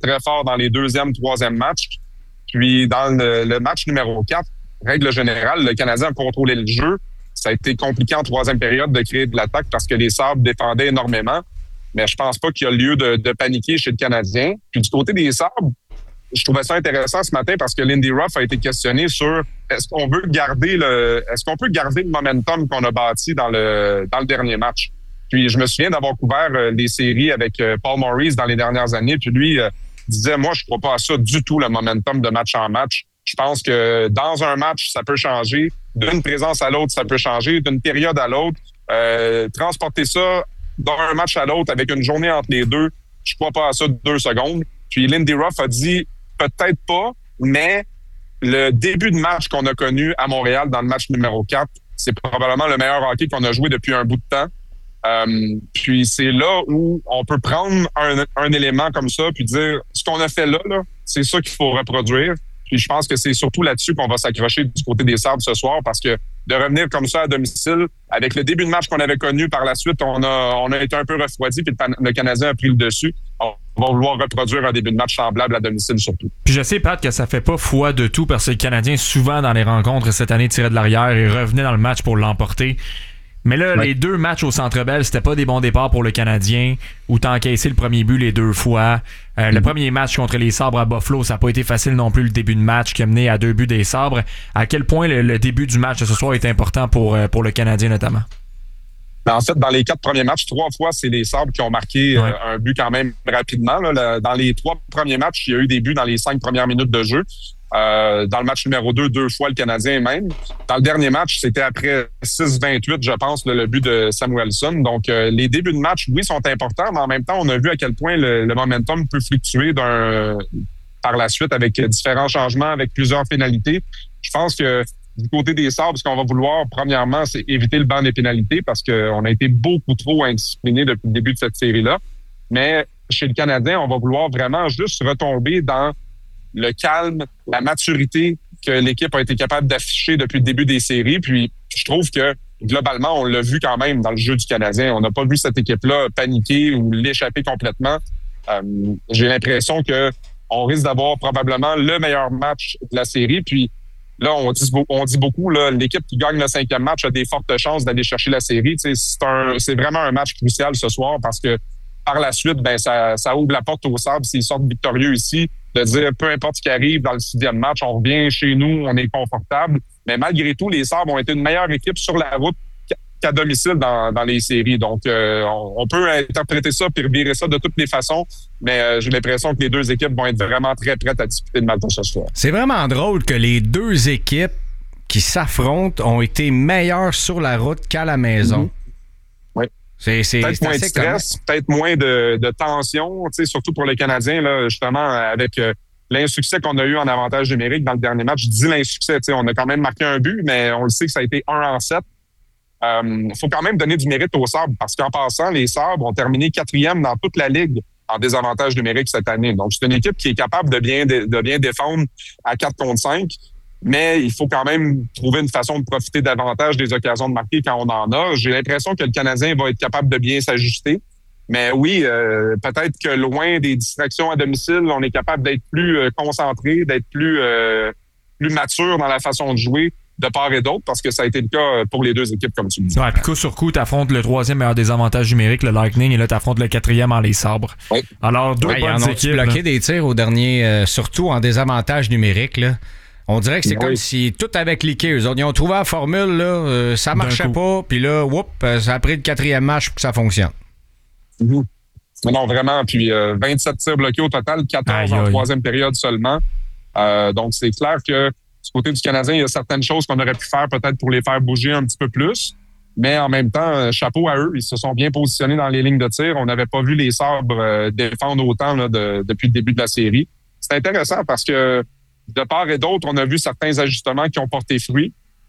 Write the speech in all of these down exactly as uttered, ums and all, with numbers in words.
très fort dans les deuxième, troisième matchs. Puis dans le, le match numéro quatre, règle générale, le Canadien a contrôlé le jeu. Ça a été compliqué en troisième période de créer de l'attaque parce que les Sabres défendaient énormément. Mais je pense pas qu'il y a lieu de, de paniquer chez le Canadien. Puis du côté des Sabres, je trouvais ça intéressant ce matin parce que Lindy Ruff a été questionné sur est-ce qu'on veut garder le, est-ce qu'on peut garder le momentum qu'on a bâti dans le, dans le dernier match. Puis je me souviens d'avoir couvert euh, les séries avec euh, Paul Maurice dans les dernières années. Puis lui euh, disait, moi, je crois pas à ça du tout, le momentum de match en match. Je pense que dans un match, ça peut changer. D'une présence à l'autre, ça peut changer. D'une période à l'autre, euh, transporter ça d'un match à l'autre avec une journée entre les deux, je crois pas à ça deux secondes. Puis Lindy Ruff a dit, peut-être pas, mais le début de match qu'on a connu à Montréal dans le match numéro quatre, c'est probablement le meilleur hockey qu'on a joué depuis un bout de temps. Euh, puis c'est là où on peut prendre un, un élément comme ça puis dire ce qu'on a fait là, là c'est ça qu'il faut reproduire. Puis je pense que c'est surtout là-dessus qu'on va s'accrocher du côté des Sabres ce soir parce que de revenir comme ça à domicile, avec le début de match qu'on avait connu par la suite, on a on a été un peu refroidi puis le, le Canadien a pris le dessus. On va vouloir reproduire un début de match semblable à domicile surtout. Puis je sais, Pat, que ça fait pas foi de tout parce que le Canadien, souvent dans les rencontres cette année, tirait de l'arrière et revenait dans le match pour l'emporter. Mais là, ouais. Les deux matchs au Centre Bell, c'était pas des bons départs pour le Canadien, où t'as encaissé le premier but les deux fois. Euh, mm-hmm. Le premier match contre les Sabres à Buffalo, ça n'a pas été facile non plus le début de match qui a mené à deux buts des Sabres. À quel point le, le début du match de ce soir est important pour, pour le Canadien notamment? En fait, dans les quatre premiers matchs, trois fois, c'est les Sabres qui ont marqué ouais. euh, un but quand même rapidement. Là. Dans les trois premiers matchs, il y a eu des buts dans les cinq premières minutes de jeu. Euh, dans le match numéro deux, deux fois le Canadien même. Dans le dernier match, c'était après six vingt-huit, je pense, le, le but de Samuelsson. Donc, euh, les débuts de match, oui, sont importants, mais en même temps, on a vu à quel point le, le momentum peut fluctuer d'un, par la suite avec différents changements, avec plusieurs pénalités. Je pense que du côté des Sabres, ce qu'on va vouloir, premièrement, c'est éviter le banc des pénalités parce qu'on a été beaucoup trop indisciplinés depuis le début de cette série-là. Mais chez le Canadien, on va vouloir vraiment juste retomber dans le calme, la maturité que l'équipe a été capable d'afficher depuis le début des séries. Puis je trouve que globalement, on l'a vu quand même dans le jeu du Canadien. On n'a pas vu cette équipe-là paniquer ou l'échapper complètement. Euh, j'ai l'impression que on risque d'avoir probablement le meilleur match de la série. Puis là, on dit, on dit beaucoup, là, l'équipe qui gagne le cinquième match a des fortes chances d'aller chercher la série. Tu sais, c'est, un, c'est vraiment un match crucial ce soir parce que par la suite, ben ça, ça ouvre la porte aux Sabres s'ils sortent victorieux ici, de dire peu importe ce qui arrive dans le sixième match, on revient chez nous, on est confortable. Mais malgré tout, les Sabres ont été une meilleure équipe sur la route qu'à domicile dans, dans les séries. Donc, euh, on, on peut interpréter ça puis revirer ça de toutes les façons, mais euh, j'ai l'impression que les deux équipes vont être vraiment très prêtes à disputer le match ce soir. C'est vraiment drôle que les deux équipes qui s'affrontent ont été meilleures sur la route qu'à la maison. Mm-hmm. Oui. C'est, c'est, peut-être c'est moins de stress, comme... peut-être moins de, de tension, tu sais, surtout pour le Canadien, là, justement, avec euh, l'insuccès qu'on a eu en avantage numérique dans le dernier match. Je dis l'insuccès, tu sais, on a quand même marqué un but, mais on le sait que ça a été un en sept. Il euh, faut quand même donner du mérite aux Sabres, parce qu'en passant, les Sabres ont terminé quatrième dans toute la Ligue en désavantage numérique cette année. Donc, c'est une équipe qui est capable de bien, de, de bien défendre à quatre contre cinq. Mais il faut quand même trouver une façon de profiter davantage des occasions de marquer quand on en a. J'ai l'impression que le Canadien va être capable de bien s'ajuster. Mais oui, euh, peut-être que loin des distractions à domicile, on est capable d'être plus euh, concentré, d'être plus, euh, plus mature dans la façon de jouer de part et d'autre, parce que ça a été le cas pour les deux équipes, comme tu le dis. Ouais, puis coup sur coup, t'affrontes le troisième meilleur désavantage numérique, le Lightning, et là, t'affrontes le quatrième en les Sabres. Oui. Alors, deux ouais, bonnes équipes. Ils ont bloqué des tirs au dernier, euh, surtout en désavantage numérique, là. On dirait que c'est oui. comme si tout avait cliqué. Eux autres, ils ont trouvé la formule, là, euh, ça marchait pas, puis là, whoop, ça a pris le quatrième match pour que ça fonctionne. Mm-hmm. Non, vraiment. Puis euh, vingt-sept tirs bloqués au total, quatorze aïe, en aïe. troisième période seulement. Euh, donc, c'est clair que du côté du Canadien, il y a certaines choses qu'on aurait pu faire peut-être pour les faire bouger un petit peu plus. Mais en même temps, chapeau à eux. Ils se sont bien positionnés dans les lignes de tir. On n'avait pas vu les Sabres euh, défendre autant là, de, depuis le début de la série. C'est intéressant parce que de part et d'autre, on a vu certains ajustements qui ont porté fruit,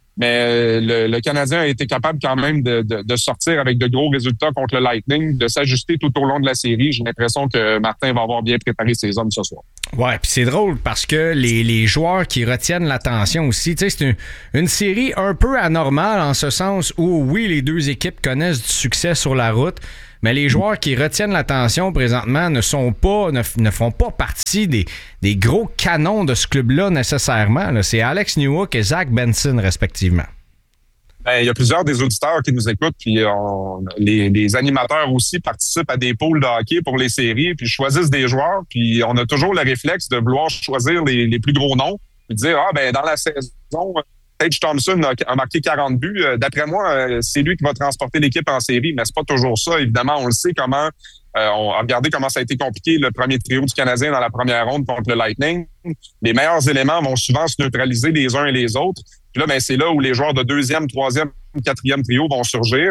mais le, le Canadien a été capable quand même de, de, de sortir avec de gros résultats contre le Lightning, de s'ajuster tout au long de la série. J'ai l'impression que Martin va avoir bien préparé ses hommes ce soir. Ouais, puis c'est drôle parce que les, les joueurs qui retiennent l'attention aussi, tu sais, c'est une, une série un peu anormale en ce sens où, oui, les deux équipes connaissent du succès sur la route, mais les joueurs qui retiennent l'attention présentement ne sont pas, ne, ne font pas partie des, des gros canons de ce club-là nécessairement. Là. C'est Alex Newhook et Zach Benson, respectivement. Ben, il y a plusieurs des auditeurs qui nous écoutent, puis on, les, les animateurs aussi participent à des pools de hockey pour les séries, puis choisissent des joueurs, puis on a toujours le réflexe de vouloir choisir les, les plus gros noms, puis dire ah ben dans la saison, Tage Thompson a, a marqué quarante buts, d'après moi c'est lui qui va transporter l'équipe en série, mais c'est pas toujours ça. Évidemment, on le sait comment. Euh, on a regardé comment ça a été compliqué le premier trio du Canadien dans la première ronde contre le Lightning. Les meilleurs éléments vont souvent se neutraliser les uns et les autres. Puis là, ben, c'est là où les joueurs de deuxième, troisième, quatrième trio vont surgir.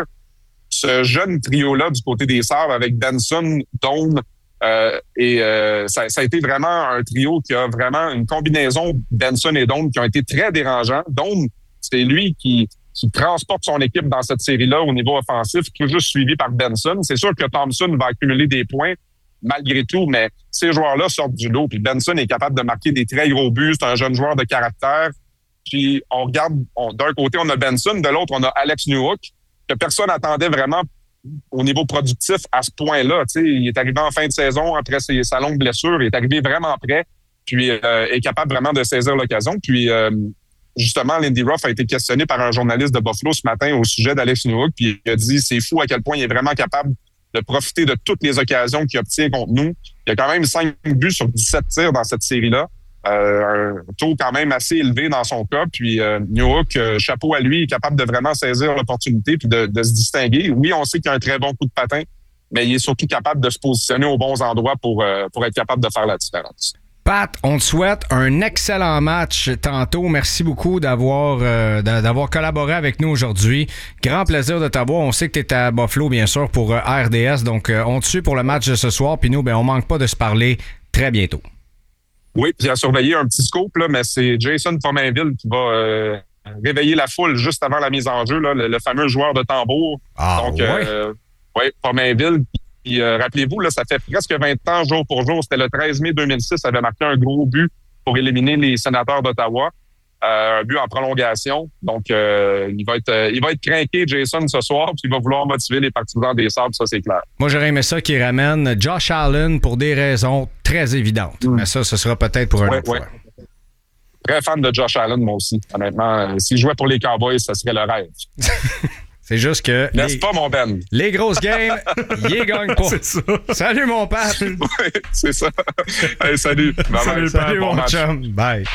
Ce jeune trio-là du côté des Sabres avec Benson, Doan, euh, et euh, ça, ça a été vraiment un trio qui a vraiment une combinaison Benson et Doan qui ont été très dérangeants. Doan, c'est lui qui... qui transporte son équipe dans cette série-là au niveau offensif, tout juste suivi par Benson. C'est sûr que Thompson va accumuler des points malgré tout, mais ces joueurs-là sortent du lot. Puis Benson est capable de marquer des très gros buts. C'est un jeune joueur de caractère. Puis on regarde, on, d'un côté, on a Benson, de l'autre, on a Alex Newhook, que personne n'attendait vraiment au niveau productif à ce point-là. Tu sais, il est arrivé en fin de saison après ses, sa longue blessure. Il est arrivé vraiment prêt, puis euh, est capable vraiment de saisir l'occasion. Puis... Euh, Justement, Lindy Ruff a été questionné par un journaliste de Buffalo ce matin au sujet d'Alex Newhook, puis il a dit c'est fou à quel point il est vraiment capable de profiter de toutes les occasions qu'il obtient contre nous. Il y a quand même cinq buts sur dix-sept tirs dans cette série-là. Euh, un taux quand même assez élevé dans son cas. Puis euh, Newhook, euh, chapeau à lui, il est capable de vraiment saisir l'opportunité puis de, de se distinguer. Oui, on sait qu'il a un très bon coup de patin, mais il est surtout capable de se positionner aux bons endroits pour, euh, pour être capable de faire la différence. Pat, on te souhaite un excellent match tantôt. Merci beaucoup d'avoir euh, d'avoir collaboré avec nous aujourd'hui. Grand plaisir de t'avoir. On sait que tu es à Buffalo, bien sûr, pour euh, R D S. Donc, euh, on te suit pour le match de ce soir. Puis nous, ben, on manque pas de se parler très bientôt. Oui, puis à surveiller un petit scoop, là, mais c'est Jason Pominville qui va euh, réveiller la foule juste avant la mise en jeu, là, le, le fameux joueur de tambour. Ah, Donc, ouais. euh, oui, Pominville. Puis, euh, rappelez-vous, là, ça fait presque vingt ans, jour pour jour. C'était le treize mai deux mille six. Ça avait marqué un gros but pour éliminer les sénateurs d'Ottawa. Euh, un but en prolongation. Donc, euh, il va être euh, il va être craqué, Jason, ce soir. Puis, il va vouloir motiver les partisans des Sabres. Ça, c'est clair. Moi, j'aurais aimé ça qu'il ramène Josh Allen pour des raisons très évidentes. Mm. Mais ça, ce sera peut-être pour un ouais, autre ouais. fois. Très fan de Josh Allen, moi aussi. Honnêtement, euh, s'il jouait pour les Cowboys, ça serait le rêve. C'est juste que... N'est-ce les, pas, mon Ben? Les grosses games, il les gagne pas. C'est ça. Salut, mon Pat. Oui, c'est ça. Hey, salut. Bye bye. Salut, salut bon mon match. chum. Bye.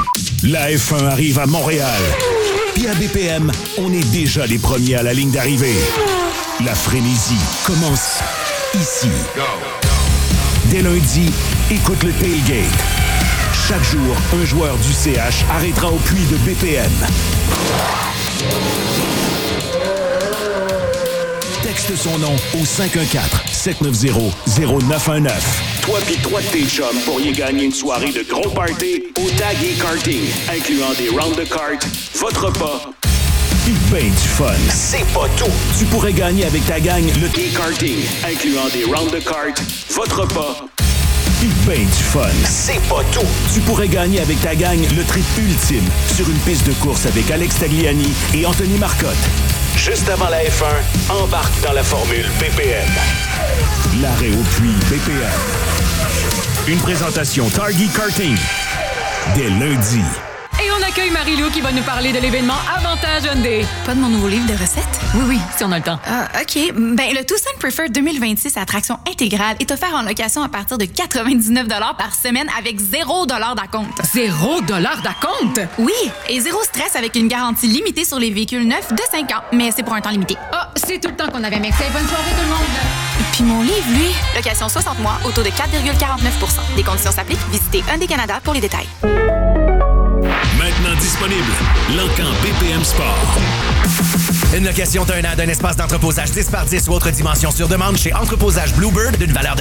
La F un arrive à Montréal. Puis à B P M, on est déjà les premiers à la ligne d'arrivée. La frénésie commence ici. Dès lundi, écoute le tailgate. Chaque jour, un joueur du C H arrêtera au puits de B P M. Texte son nom au cinq un quatre, sept neuf zéro, zéro neuf un neuf. Toi pis trois de tes chums pourriez gagner une soirée de gros party au Tag et Karting, incluant des rounds de kart, votre repas, pis ben du fun. C'est pas tout! Tu pourrais gagner avec ta gang le e-karting, incluant des rounds de kart, votre repas, pis ben du fun. C'est pas tout! Tu pourrais gagner avec ta gang le trip ultime sur une piste de course avec Alex Tagliani et Anthony Marcotte. Juste avant la F un, embarque dans la formule B P M. L'arrêt au puits B P M. Une présentation Target Karting. Dès lundi. Et on accueille Marie-Lou qui va nous parler de l'événement Avantage Hyundai. Pas de mon nouveau livre de recettes? Oui, oui, si on a le temps. Ah, OK. Ben, le Tucson Prefer deux mille vingt-six à traction intégrale est offert en location à partir de quatre-vingt-dix-neuf dollars par semaine avec zéro dollar d'acompte. Zéro dollar d'acompte? Oui, et zéro stress avec une garantie limitée sur les véhicules neufs de cinq ans, mais c'est pour un temps limité. Ah, oh, c'est tout le temps qu'on avait. Merci. Bonne soirée tout le monde. Puis mon livre, lui, location soixante mois, au taux de quatre virgule quarante-neuf pour cent. Des conditions s'appliquent. Visitez Hyundai Canada pour les détails. Maintenant disponible, l'Encan B P M Sport. Une location d'un an d'un espace d'entreposage dix par dix ou autre dimension sur demande chez Entreposage Bluebird d'une valeur de